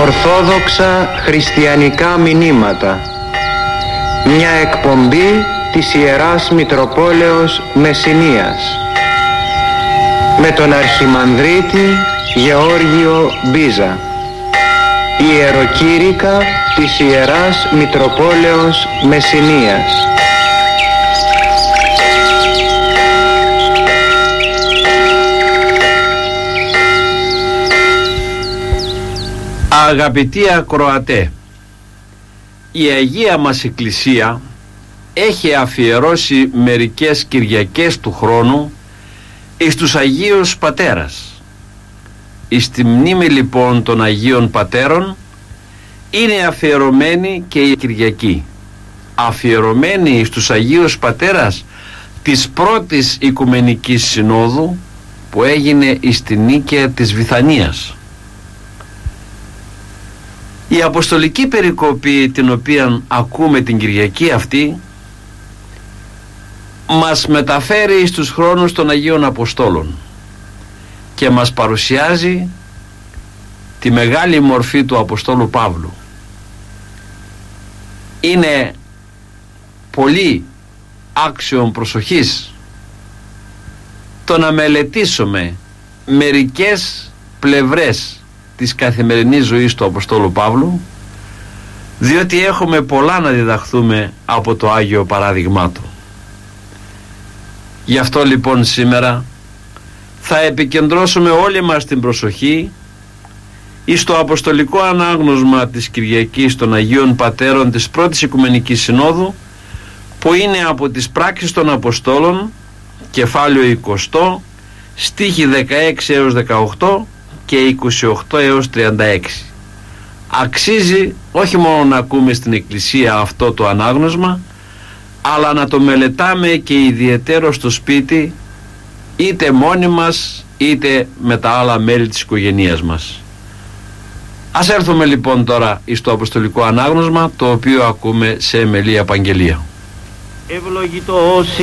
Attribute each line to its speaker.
Speaker 1: Ορθόδοξα χριστιανικά μηνύματα. Μια εκπομπή της Ιεράς Μητροπόλεως Μεσσηνίας με τον Αρχιμανδρίτη Γεώργιο Μπίζα. Ιεροκήρυκα της Ιεράς Μητροπόλεως Μεσσηνίας.
Speaker 2: Αγαπητοί ακροατέ, η Αγία μας Εκκλησία έχει αφιερώσει μερικές Κυριακές του χρόνου εις τους Αγίους Πατέρας. Εις τη μνήμη λοιπόν των Αγίων Πατέρων είναι αφιερωμένη και η Κυριακή, αφιερωμένη εις τους Αγίους Πατέρας της πρώτης Οικουμενικής Συνόδου που έγινε εις τη Νίκαια της Βηθανίας. Η Αποστολική Περικοπή, την οποία ακούμε την Κυριακή αυτή, μας μεταφέρει στους χρόνους των Αγίων Αποστόλων και μας παρουσιάζει τη μεγάλη μορφή του Αποστόλου Παύλου. Είναι πολύ άξιον προσοχής το να μελετήσουμε μερικές πλευρές της καθημερινής ζωής του Αποστόλου Παύλου, διότι έχουμε πολλά να διδαχθούμε από το Άγιο παράδειγμά του. Γι' αυτό λοιπόν σήμερα θα επικεντρώσουμε όλη μας την προσοχή εις το Αποστολικό Ανάγνωσμα της Κυριακής των Αγίων Πατέρων της πρώτης Οικουμενικής Συνόδου, που είναι από τις Πράξεις των Αποστόλων, κεφάλαιο 20, στίχοι 16 έως 18 και 28 έως 36. Αξίζει όχι μόνο να ακούμε στην Εκκλησία αυτό το ανάγνωσμα, αλλά να το μελετάμε και ιδιαιτέρω στο σπίτι, είτε μόνοι μας είτε με τα άλλα μέλη της οικογένειας μας. Ας έρθουμε λοιπόν τώρα στο Αποστολικό Ανάγνωσμα, το οποίο ακούμε σε εμελή απαγγελία.
Speaker 3: Ευλογητός